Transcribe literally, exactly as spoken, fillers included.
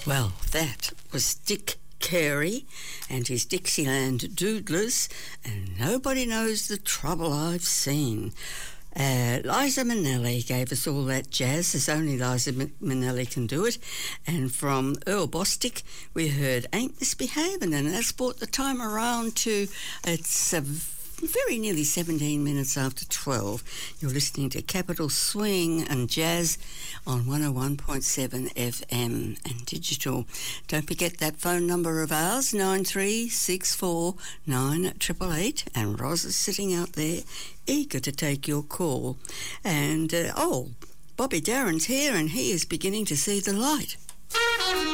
Well, that was Dick Carey and his Dixieland Doodlers, and Nobody Knows the Trouble I've Seen. Uh, Liza Minnelli gave us all that jazz, as only Liza Minnelli can do it. And from Earl Bostic, we heard Ain't Misbehavin', and that's brought the time around to, it's a very nearly seventeen minutes after twelve. You're listening to Capital Swing and Jazz on one oh one point seven F M and digital. Don't forget that phone number of ours, nine three six four nine eight eight eight, and Roz is sitting out there eager to take your call. And, uh, oh, Bobby Darin's here, and he is beginning to see the light.